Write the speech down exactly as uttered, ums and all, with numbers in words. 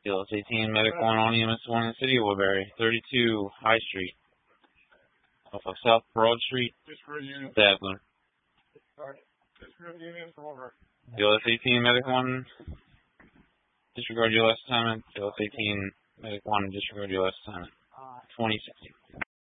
D L S eighteen, Medic one on E M S one in the city of Woodbury, thirty-two High Street, off of South Broad Street, Dablin. D L S eighteen, Medic one, disregard your last assignment. D L S eighteen, Medic one, disregard your last assignment. twenty sixty.